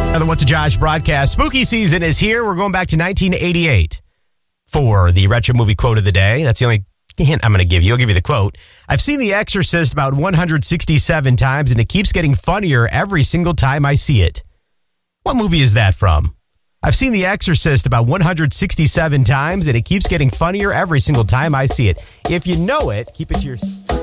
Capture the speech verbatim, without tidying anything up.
Another What to Josh broadcast. Spooky season is here. We're going back to nineteen eighty-eight for the retro movie quote of the day. That's the only hint I'm going to give you. I'll give you the quote. I've seen The Exorcist about one hundred sixty-seven times, and it keeps getting funnier every single time I see it. What movie is that from? I've seen The Exorcist about one hundred sixty-seven times, and it keeps getting funnier every single time I see it. If you know it, keep it to yourself.